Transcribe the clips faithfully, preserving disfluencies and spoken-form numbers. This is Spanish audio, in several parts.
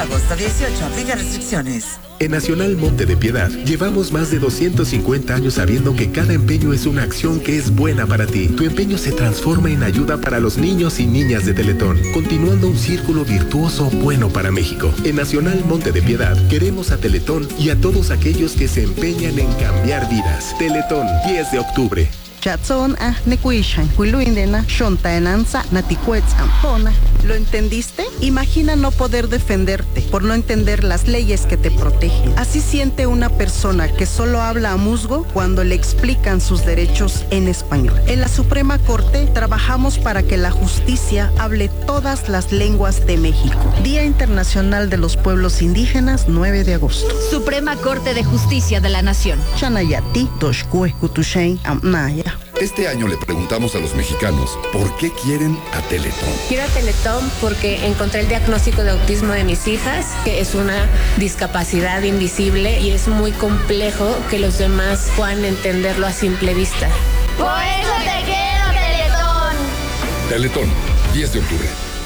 agosto dieciocho, aplica restricciones. En Nacional Monte de Piedad, llevamos más de doscientos cincuenta años sabiendo que cada empeño es una acción que es buena para ti. Tu empeño se transforma en ayuda para los niños y niñas de Teletón, continuando un círculo virtuoso bueno para México. En Nacional Monte de Piedad, queremos a Teletón y a todos aquellos que se empeñan en cambiar vidas. Teletón, diez de octubre. Chatson a nekuishan, huiluindena, shontaenanza, naticuetzam, ¿Lo entendiste? Imagina no poder defenderte por no entender las leyes que te protegen. Así siente una persona que solo habla a musgo cuando le explican sus derechos en español. En la Suprema Corte trabajamos para que la justicia hable todas las lenguas de México. Día Internacional de los Pueblos Indígenas, nueve de agosto. Suprema Corte de Justicia de la Nación. Chanayati, Toshkue, Kutushain, Amnaya. Este año le preguntamos a los mexicanos por qué quieren a Teletón. Quiero a Teletón porque encontré el diagnóstico de autismo de mis hijas, que es una discapacidad invisible y es muy complejo que los demás puedan entenderlo a simple vista. ¡Por eso te quiero, Teletón! Teletón, diez de octubre.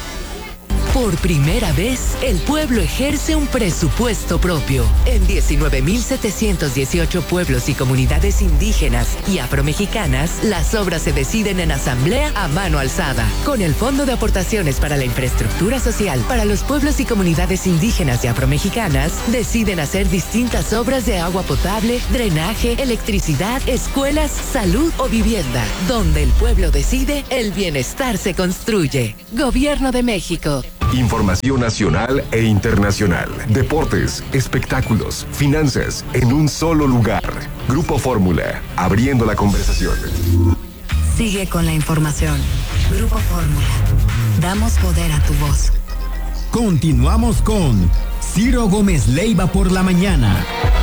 Por primera vez, el pueblo ejerce un presupuesto propio. En diecinueve mil setecientos dieciocho pueblos y comunidades indígenas y afromexicanas, las obras se deciden en asamblea a mano alzada. Con el Fondo de Aportaciones para la Infraestructura Social para los pueblos y comunidades indígenas y afromexicanas, deciden hacer distintas obras de agua potable, drenaje, electricidad, escuelas, salud o vivienda. Donde el pueblo decide, el bienestar se construye. Gobierno de México. Información nacional e internacional, deportes, espectáculos, finanzas, en un solo lugar. Grupo Fórmula, abriendo la conversación. Sigue con la información. Grupo Fórmula, damos poder a tu voz. Continuamos con Ciro Gómez Leiva por la mañana.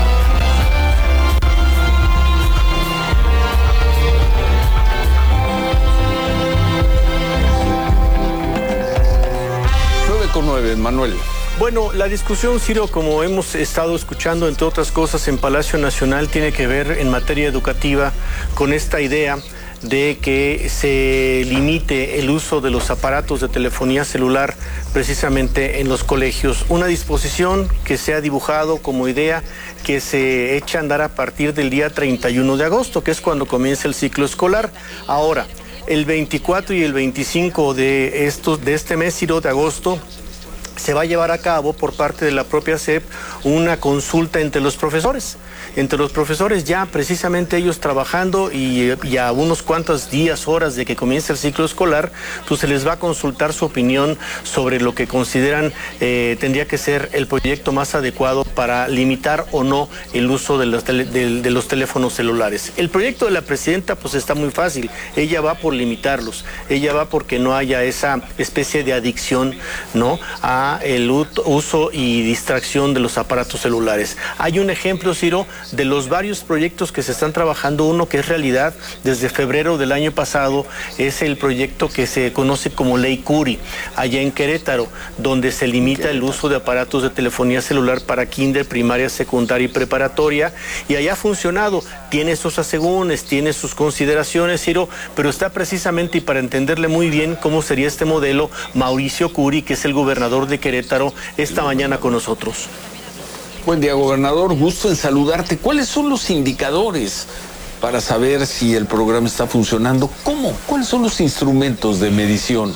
Con nueve, Manuel. Bueno, la discusión, Ciro, como hemos estado escuchando, entre otras cosas, en Palacio Nacional, tiene que ver en materia educativa con esta idea de que se limite el uso de los aparatos de telefonía celular precisamente en los colegios. Una disposición que se ha dibujado como idea que se echa a andar a partir del día treinta y uno de agosto, que es cuando comienza el ciclo escolar. Ahora, el veinticuatro y el veinticinco de, estos, de este mes, Ciro, de agosto, se va a llevar a cabo por parte de la propia S E P una consulta entre los profesores. Entre los profesores ya precisamente ellos trabajando y, y a unos cuantos días, horas de que comience el ciclo escolar, pues se les va a consultar su opinión sobre lo que consideran eh, tendría que ser el proyecto más adecuado para limitar o no el uso de los, tele, de, de los teléfonos celulares. El proyecto de la presidenta pues está muy fácil, ella va por limitarlos, ella va porque no haya esa especie de adicción, ¿no?, a el uso y distracción de los aparatos celulares. Hay un ejemplo, Ciro, de los varios proyectos que se están trabajando. Uno que es realidad desde febrero del año pasado es el proyecto que se conoce como Ley Curi, allá en Querétaro, donde se limita el uso de aparatos de telefonía celular para kinder, primaria, secundaria y preparatoria, y allá ha funcionado, tiene sus asegúnes, tiene sus consideraciones, Ciro, pero está precisamente, y para entenderle muy bien cómo sería este modelo, Mauricio Curi, que es el gobernador de Querétaro, esta mañana con nosotros. Buen día, gobernador, gusto en saludarte. ¿Cuáles son los indicadores para saber si el programa está funcionando? ¿Cómo? ¿Cuáles son los instrumentos de medición?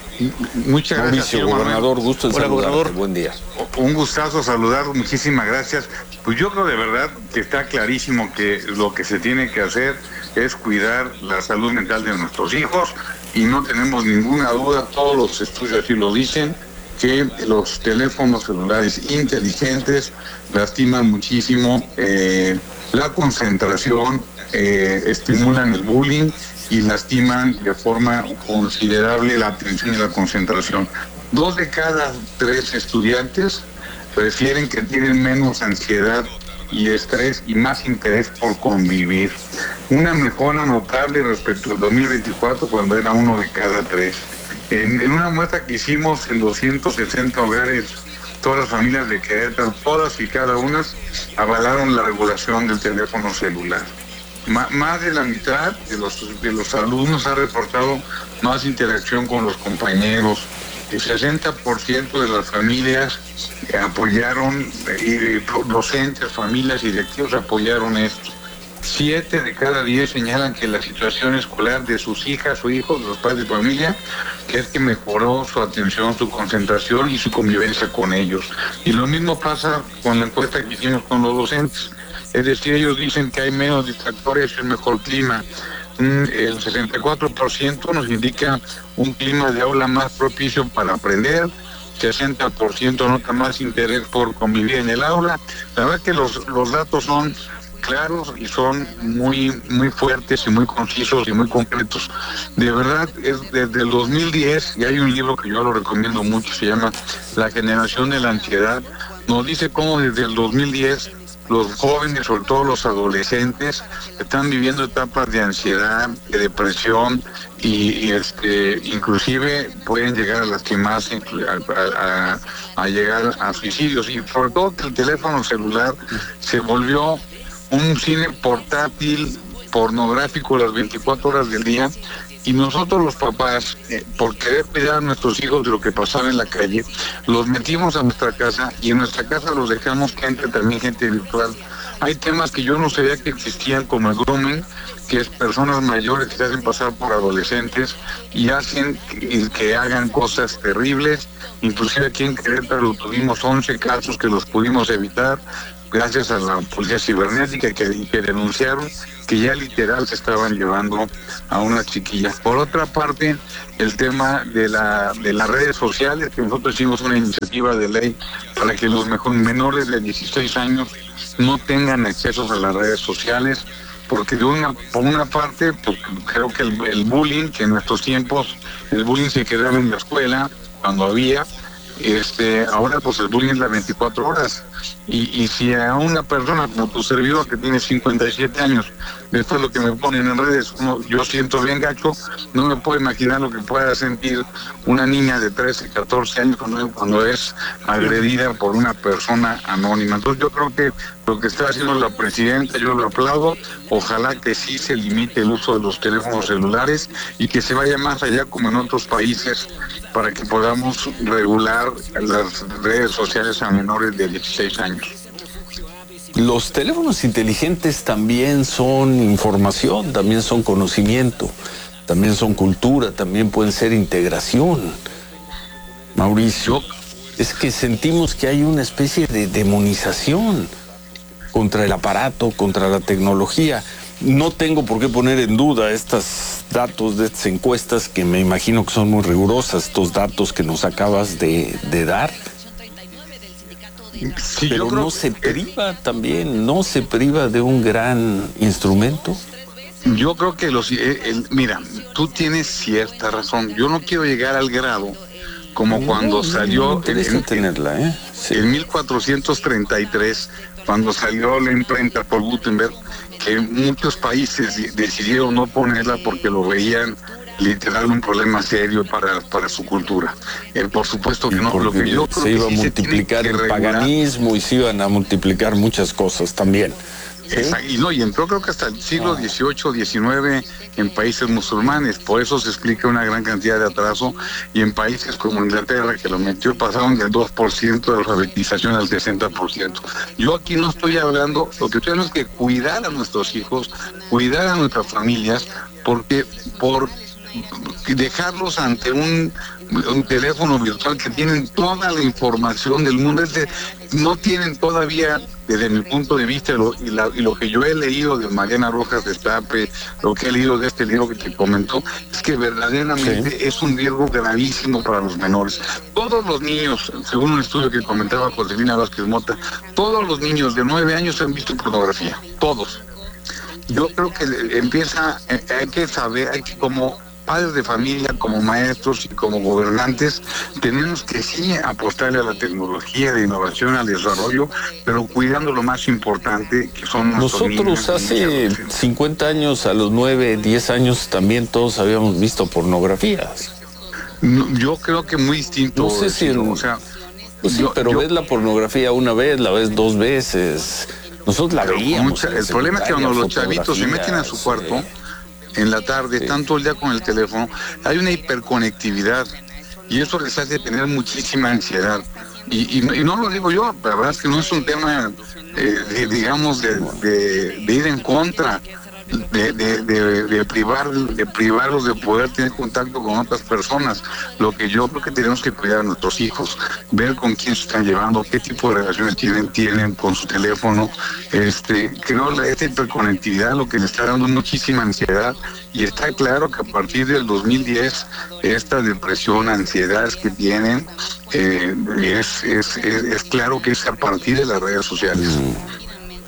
Muchas gracias, Mauricio, gobernador, gusto en Hola, saludarte. Gobernador. Buen día. Un gustazo saludar, muchísimas gracias. Pues yo creo de verdad que está clarísimo que lo que se tiene que hacer es cuidar la salud mental de nuestros hijos y no tenemos ninguna duda, todos los estudios así lo dicen, que los teléfonos celulares inteligentes lastiman muchísimo eh, la concentración, eh, estimulan el bullying y lastiman de forma considerable la atención y la concentración. Dos de cada tres estudiantes refieren que tienen menos ansiedad y estrés y más interés por convivir. Una mejora notable respecto al dos mil veinticuatro, cuando era uno de cada tres. En, en una muestra que hicimos en doscientos sesenta hogares, todas las familias de Querétaro, todas y cada una, avalaron la regulación del teléfono celular. Ma, más de la mitad de los, de los alumnos ha reportado más interacción con los compañeros, el sesenta por ciento de las familias apoyaron, y docentes, familias y directivos apoyaron esto. Siete de cada diez señalan que la situación escolar de sus hijas o hijos, de los padres de familia, que es que mejoró su atención, su concentración y su convivencia con ellos. Y lo mismo pasa con la encuesta que hicimos con los docentes. Es decir, ellos dicen que hay menos distractores y un mejor clima. El sesenta y cuatro por ciento nos indica un clima de aula más propicio para aprender, sesenta por ciento nota más interés por convivir en el aula. La verdad que los, los datos son claros y son muy muy fuertes y muy concisos y muy concretos. De verdad, es desde el dos mil diez, y hay un libro que yo lo recomiendo mucho, se llama La generación de la ansiedad, nos dice cómo desde el dos mil diez los jóvenes, sobre todo los adolescentes, están viviendo etapas de ansiedad, de depresión y, y este inclusive pueden llegar a lastimarse, a, a, a llegar a suicidios. Y sobre todo que el teléfono celular se volvió un cine portátil, pornográfico las veinticuatro horas del día, y nosotros los papás, eh, por querer cuidar a nuestros hijos de lo que pasaba en la calle, los metimos a nuestra casa, y en nuestra casa los dejamos gente, también gente virtual. Hay temas que yo no sabía que existían, como el grooming, que es personas mayores que se hacen pasar por adolescentes y hacen que, que hagan cosas terribles. Inclusive aquí en Querétaro tuvimos once casos que los pudimos evitar gracias a la policía cibernética que, que denunciaron que ya literal se estaban llevando a unas chiquillas. Por otra parte, el tema de la de las redes sociales, que nosotros hicimos una iniciativa de ley para que los mejor, menores de dieciséis años no tengan acceso a las redes sociales, porque de una por una parte, pues, creo que el, el bullying, que en nuestros tiempos el bullying se quedaba en la escuela cuando había, este ahora pues el bullying es las veinticuatro horas. Y, y si a una persona como tu servidor que tiene cincuenta y siete años, después lo que me ponen en redes, uno, yo siento bien gacho, no me puedo imaginar lo que pueda sentir una niña de trece, catorce años cuando, cuando es agredida por una persona anónima. Entonces yo creo que lo que está haciendo la presidenta, yo lo aplaudo. Ojalá que sí se limite el uso de los teléfonos celulares y que se vaya más allá como en otros países para que podamos regular las redes sociales a menores de dieciséis años. Los teléfonos inteligentes también son información, también son conocimiento, también son cultura, también pueden ser integración. Mauricio, es que sentimos que hay una especie de demonización contra el aparato, contra la tecnología. No tengo por qué poner en duda estos datos de estas encuestas que me imagino que son muy rigurosas, estos datos que nos acabas de, de dar. Sí, pero no se priva también, no se priva de un gran instrumento. Yo creo que los, eh, el, mira, tú tienes cierta razón. Yo no quiero llegar al grado como no, cuando no, salió no en, tenerla, ¿eh? Sí. En mil cuatrocientos treinta y tres, cuando salió la imprenta por Gutenberg, que muchos países decidieron no ponerla porque lo veían literal un problema serio para, para su cultura. Eh, por supuesto que no, porque lo que yo creo se iba que a sí multiplicar el paganismo y se iban a multiplicar muchas cosas también. ¿Sí? Y no, y entró creo que hasta el siglo dieciocho, diecinueve en países musulmanes, por eso se explica una gran cantidad de atraso, y en países como Inglaterra, que lo metió, pasaron del dos por ciento de alfabetización al sesenta por ciento. Yo aquí no estoy hablando, lo que estoy hablando es que cuidar a nuestros hijos, cuidar a nuestras familias, porque por dejarlos ante un, un teléfono virtual que tienen toda la información del mundo, es de, no tienen todavía, desde mi punto de vista, lo, y, la, y lo que yo he leído de Mariana Rojas Destape, lo que he leído de este libro que te comentó, es que verdaderamente sí. Es un riesgo gravísimo para los menores. Todos los niños, según un estudio que comentaba Josefina Vázquez Mota, todos los niños de nueve años han visto pornografía, todos. Yo creo que empieza, hay que saber, hay que como padres de familia, como maestros y como gobernantes, tenemos que sí apostarle a la tecnología, de innovación, al desarrollo, pero cuidando lo más importante, que son nuestros niños. Nosotros hace cincuenta años, a los nueve, diez años, también todos habíamos visto pornografías. No, yo creo que muy distinto. No sé si... En, o sea, pues sí, yo, pero yo, ves la pornografía una vez, la ves dos veces. Nosotros la veíamos. Mucha, el problema es que cuando los chavitos se meten a su cuarto, en la tarde, sí. Están todo el día con el teléfono, hay una hiperconectividad. y eso les hace tener muchísima ansiedad. Y, y, no, y no lo digo yo, la verdad es que no es un tema, eh, de, digamos, de, de, de ir en contra, de, de, de, de, privar, de privarlos de poder tener contacto con otras personas. Lo que yo creo que tenemos que cuidar a nuestros hijos, ver con quién se están llevando, qué tipo de relaciones tienen, tienen con su teléfono. Este, creo que esta hiperconectividad lo que les está dando muchísima ansiedad, y está claro que a partir del dos mil diez esta depresión, ansiedades que tienen, eh, es, es, es, es claro que es a partir de las redes sociales. Mm.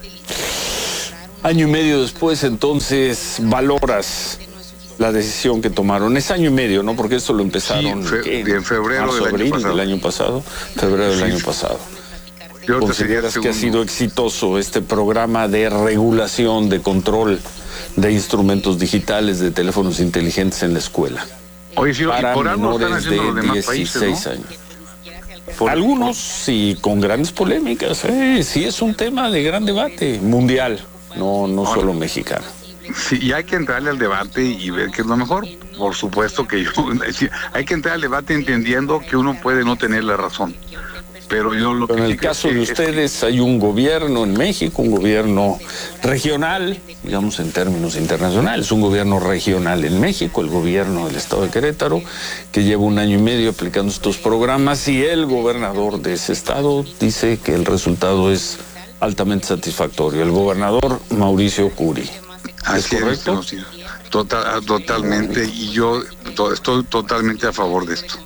Año y medio después, entonces, valoras la decisión que tomaron. Es año y medio, ¿no? Porque esto lo empezaron sí, fe, en febrero marzo, del, abril, año pasado. del año pasado. Febrero del sí. año pasado. Yo ¿Consideras que ha sido exitoso este programa de regulación, de control de instrumentos digitales, de teléfonos inteligentes en la escuela? Oye, sí, para y por algo están menores haciendo de los demás dieciséis países, ¿no? años. Por, Algunos sí, con grandes polémicas. Eh, sí, es un tema de gran debate mundial, no, no solo mexicano. Sí, y hay que entrarle al debate y ver qué es lo mejor. Por supuesto que yo, hay que entrar al debate entendiendo que uno puede no tener la razón. Pero yo lo Pero en el caso de ustedes hay un gobierno en México, un gobierno regional, digamos en términos internacionales, un gobierno regional en México, el gobierno del estado de Querétaro, que lleva un año y medio aplicando estos programas, y el gobernador de ese estado dice que el resultado es altamente satisfactorio. El gobernador Mauricio Curi. ¿Es correcto? Sí, total, totalmente, y yo to, estoy totalmente a favor de esto.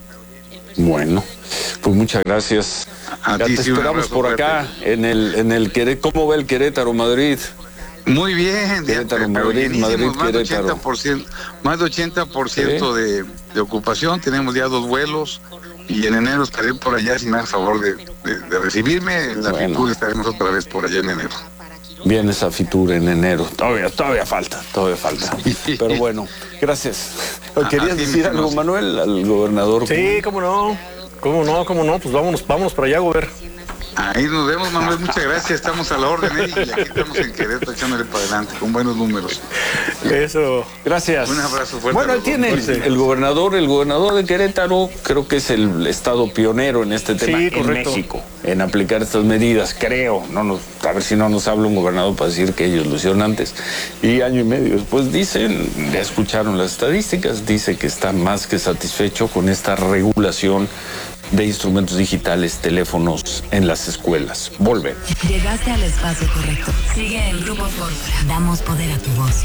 Bueno, pues muchas gracias. A ya ti, te sí, esperamos por acá en el en el Querétaro. ¿Cómo va el Querétaro Madrid? Muy bien, Querétaro, ya, Madrid, Madrid, más Querétaro. De ochenta por ciento, más de ochenta por ciento ¿Sí? de, de ocupación. Tenemos ya dos vuelos y en enero estaré por allá, si me da favor de, de, de recibirme. En la bueno. Fitur estaremos otra vez por allá en enero. Viene esa Fitur en enero. Todavía, todavía falta, todavía falta. Pero bueno, gracias. ¿Querías decir algo, Manuel, al gobernador? Sí, cómo no, cómo no, cómo no, pues vámonos, vámonos para allá, gober. Ahí nos vemos, Manuel, muchas gracias, estamos a la orden, ¿eh? Y aquí estamos en Querétaro echándole para adelante, con buenos números. Eso. Gracias. Un abrazo fuerte. Bueno, tiene el, el gobernador, el gobernador de Querétaro, creo que es el estado pionero en este tema, sí, en México, en aplicar estas medidas, creo. No nos, a ver si no nos habla un gobernador para decir que ellos lo hicieron antes. Y año y medio después dicen, ya escucharon las estadísticas, dice que está más que satisfecho con esta regulación de instrumentos digitales, teléfonos en las escuelas. Volve. Llegaste al espacio correcto. Sigue el Grupo Fórmula. Damos poder a tu voz.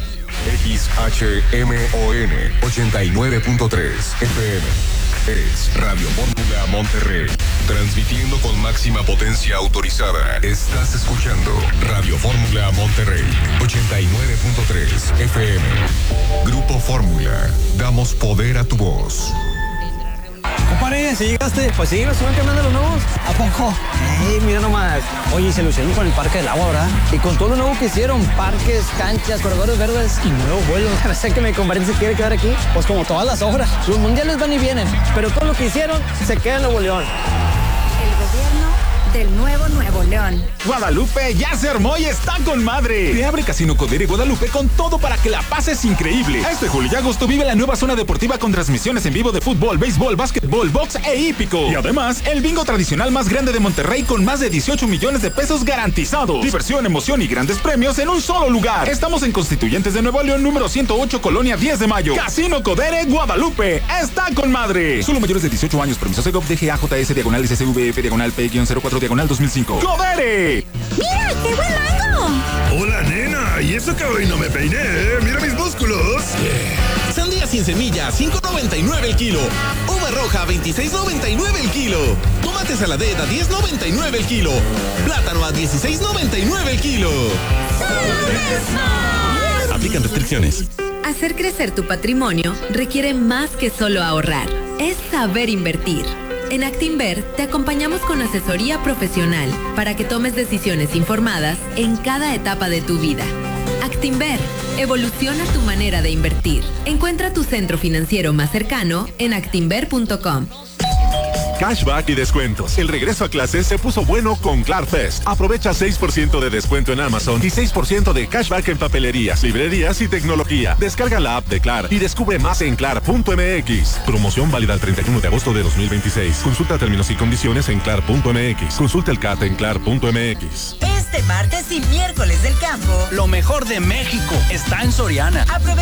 X H M O N ochenta y nueve punto tres F M. Es Radio Fórmula Monterrey. Transmitiendo con máxima potencia autorizada. Estás escuchando Radio Fórmula Monterrey ochenta y nueve punto tres F M. Grupo Fórmula. Damos poder a tu voz. Compadre, si llegaste, pues sí, nos van cambiando los nuevos. ¿A poco? Ey, mira nomás. Oye, se lucieron con el Parque del Agua, ¿verdad? Y con todo lo nuevo que hicieron, parques, canchas, corredores verdes y nuevos vuelos. A ver que mi compadre se quiere quedar aquí. Pues como todas las obras, los mundiales van y vienen, pero todo lo que hicieron se queda en Nuevo León. El gobierno del nuevo Nuevo León. Guadalupe ya se armó y está con madre. Te abre Casino Codere Guadalupe con todo para que la pases increíble. Este julio y agosto vive la nueva zona deportiva con transmisiones en vivo de fútbol, béisbol, básquetbol, box e hípico. Y además, el bingo tradicional más grande de Monterrey con más de dieciocho millones de pesos garantizados. Diversión, emoción y grandes premios en un solo lugar. Estamos en Constituyentes de Nuevo León, número ciento ocho, Colonia diez de mayo. Casino Codere Guadalupe está con madre. Solo mayores de dieciocho años. Permiso Segov D G A J S diagonal S C V F diagonal P cero cuatro diagonal dos mil cinco. ¡Codere! ¡Mira, qué buen mango! Hola, nena. ¿Y eso que hoy no me peiné? ¡Mira mis músculos! Yeah. Sandía sin semilla, cinco noventa y nueve el kilo. Uva roja, veintiséis noventa y nueve el kilo. Tomate saladera, diez noventa y nueve el kilo. Plátano a dieciséis noventa y nueve el kilo. Aplican restricciones. Hacer crecer tu patrimonio requiere más que solo ahorrar. Es saber invertir. En Actinver te acompañamos con asesoría profesional para que tomes decisiones informadas en cada etapa de tu vida. Actinver, evoluciona tu manera de invertir. Encuentra tu centro financiero más cercano en actinver punto com. Cashback y descuentos. El regreso a clases se puso bueno con Clarfest. Aprovecha seis por ciento de descuento en Amazon y seis por ciento de cashback en papelerías, librerías y tecnología. Descarga la app de Clar y descubre más en clar punto m x. Promoción válida el treinta y uno de agosto de dos mil veintiséis. Consulta términos y condiciones en clar punto m x. Consulta el C A T en clar punto m x. Este martes y miércoles del campo. Lo mejor de México está en Soriana. Aprovecha